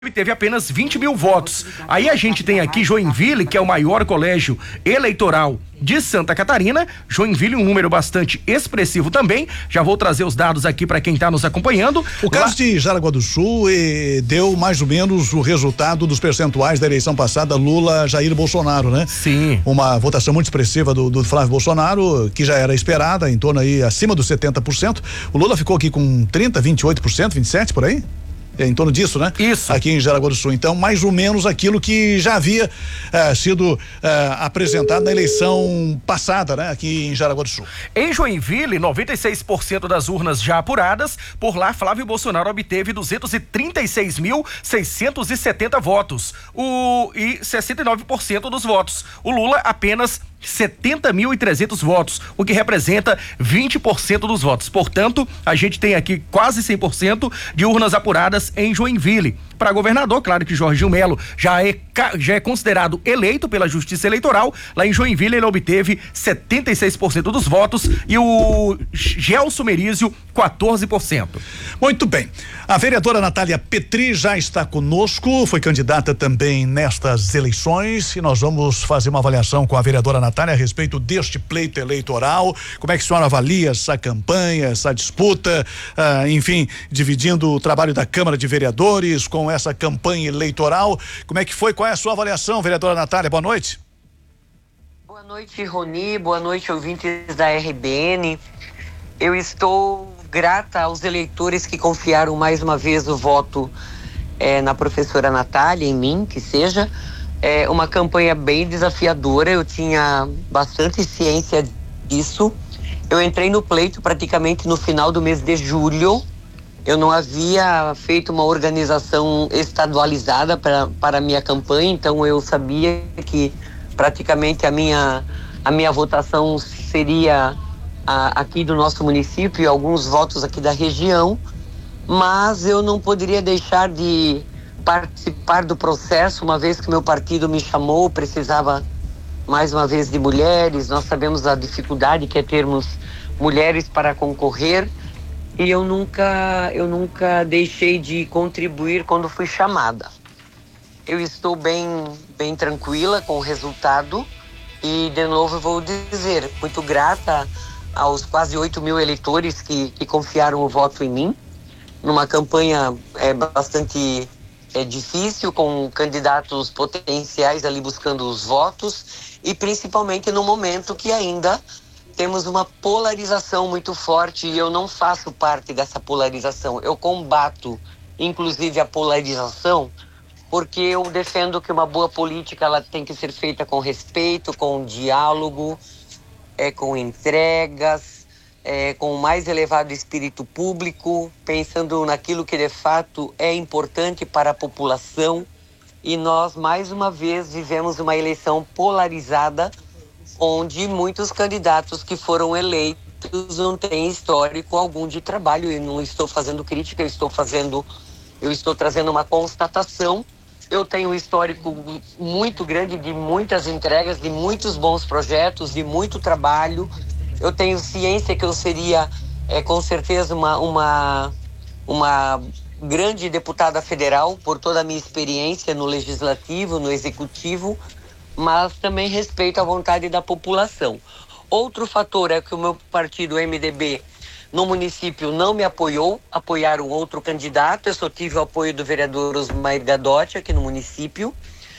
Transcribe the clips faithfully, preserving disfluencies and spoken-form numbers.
teve apenas vinte mil votos. Aí a gente tem aqui Joinville, que é o maior colégio eleitoral de Santa Catarina. Joinville, um número bastante expressivo também. Já vou trazer os dados aqui para quem está nos acompanhando. O caso Lá... de Jaraguá do Sul eh, deu mais ou menos o resultado dos percentuais da eleição passada, Lula, Jair Bolsonaro, né? Sim. Uma votação muito expressiva do, do Flávio Bolsonaro, que já era esperada, em torno aí acima dos setenta por cento. O Lula ficou aqui com trinta, vinte e oito por cento, vinte e sete por cento por aí? É em torno disso, né? Isso. Aqui em Jaraguá do Sul. Então, mais ou menos aquilo que já havia eh, sido eh, apresentado na eleição passada, né? Aqui em Jaraguá do Sul. Em Joinville, noventa e seis por cento das urnas já apuradas. Por lá, Flávio Bolsonaro obteve duzentos e trinta e seis mil, seiscentos e setenta votos. O, e sessenta e nove por cento dos votos. O Lula apenas setenta mil e trezentos votos, o que representa vinte por cento dos votos. Portanto, a gente tem aqui quase cem por cento de urnas apuradas em Joinville. Para governador, claro que Jorginho Melo já é, já é considerado eleito pela Justiça Eleitoral. Lá em Joinville ele obteve setenta e seis por cento dos votos e o Gelson Merizio quatorze por cento. Muito bem. A vereadora Natália Petri já está conosco, foi candidata também nestas eleições e nós vamos fazer uma avaliação com a vereadora Natália a respeito deste pleito eleitoral. Como é que a senhora avalia essa campanha, essa disputa, ah, enfim, dividindo o trabalho da Câmara de Vereadores com essa campanha eleitoral? Como é que foi? Qual é a sua avaliação, vereadora Natália? Boa noite. Boa noite, Roni. Boa noite, ouvintes da R B N. Eu estou grata aos eleitores que confiaram mais uma vez o voto eh, na professora Natália, em mim, que seja. É uma campanha bem desafiadora, eu tinha bastante ciência disso. Eu entrei no pleito praticamente no final do mês de julho. Eu não havia feito uma organização estadualizada pra, para a minha campanha, então eu sabia que praticamente a minha, a minha votação seria a, aqui do nosso município e alguns votos aqui da região, mas eu não poderia deixar de participar do processo, uma vez que meu partido me chamou, precisava mais uma vez de mulheres. Nós sabemos a dificuldade que é termos mulheres para concorrer. E eu nunca, eu nunca deixei de contribuir quando fui chamada. Eu estou bem, bem tranquila com o resultado e, de novo, eu vou dizer, muito grata aos quase oito mil eleitores que, que confiaram o voto em mim, numa campanha é, bastante é, difícil, com candidatos potenciais ali buscando os votos e principalmente no momento que ainda temos uma polarização muito forte e eu não faço parte dessa polarização. Eu combato, inclusive, a polarização, porque eu defendo que uma boa política ela tem que ser feita com respeito, com diálogo, é, com entregas, é, com o mais elevado espírito público, pensando naquilo que de fato é importante para a população. E nós, mais uma vez, vivemos uma eleição polarizada, onde muitos candidatos que foram eleitos não têm histórico algum de trabalho. E não estou fazendo crítica, eu estou fazendo, eu estou trazendo uma constatação. Eu tenho um histórico muito grande de muitas entregas, de muitos bons projetos, de muito trabalho. Eu tenho ciência que eu seria, é, com certeza, uma, uma, uma grande deputada federal por toda a minha experiência no legislativo, no executivo, mas também respeito à vontade da população. Outro fator é que o meu partido, o M D B, no município não me apoiou, apoiaram outro candidato. Eu só tive o apoio do vereador Osmair Gadotti aqui no município.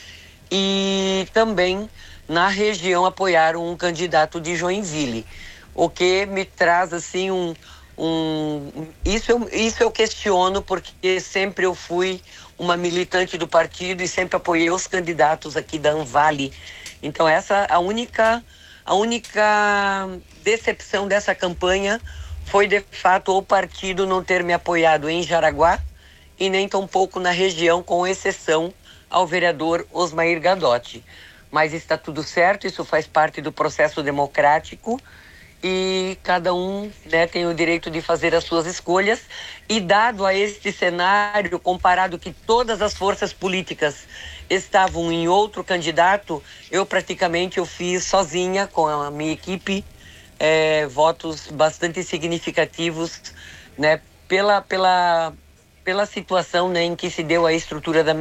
E também na região apoiaram um candidato de Joinville, o que me traz assim um... um isso, eu, isso eu questiono, porque sempre eu fui uma militante do partido e sempre apoiei os candidatos aqui da Anvale. Então essa a única a única decepção dessa campanha foi de fato o partido não ter me apoiado em Jaraguá e nem tampouco na região, com exceção ao vereador Osmair Gadotti. Mas está tudo certo, isso faz parte do processo democrático e cada um, né, tem o direito de fazer as suas escolhas. E dado a este cenário, comparado que todas as forças políticas estavam em outro candidato, eu praticamente eu fiz sozinha com a minha equipe é, votos bastante significativos, né, pela, pela pela situação, né, em que se deu a estrutura da